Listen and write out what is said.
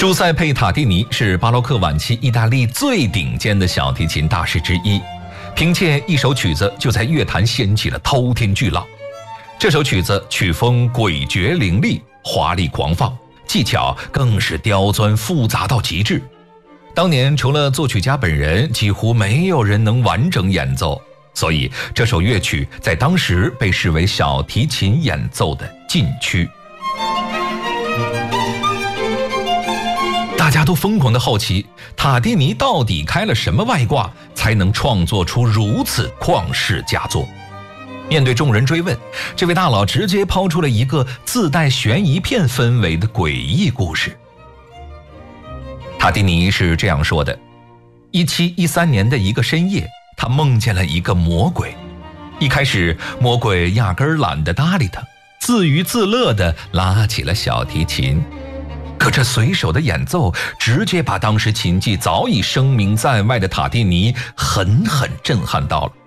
朱塞佩·塔蒂尼是巴洛克晚期意大利最顶尖的小提琴大师之一，凭借一首曲子就在乐坛掀起了滔天巨浪。这首曲子曲风诡谲凌厉，华丽狂放，技巧更是刁钻复杂到极致。当年除了作曲家本人，几乎没有人能完整演奏，所以这首乐曲在当时被视为小提琴演奏的禁区。大家都疯狂地好奇，塔蒂尼到底开了什么外挂，才能创作出如此旷世佳作？面对众人追问，这位大佬直接抛出了一个自带悬疑片氛围的诡异故事。塔蒂尼是这样说的：1713年的一个深夜，他梦见了一个魔鬼。一开始，魔鬼压根儿懒得搭理他，自娱自乐地拉起了小提琴。可这随手的演奏，直接把当时琴技早已声名在外的塔蒂尼狠狠震撼到了。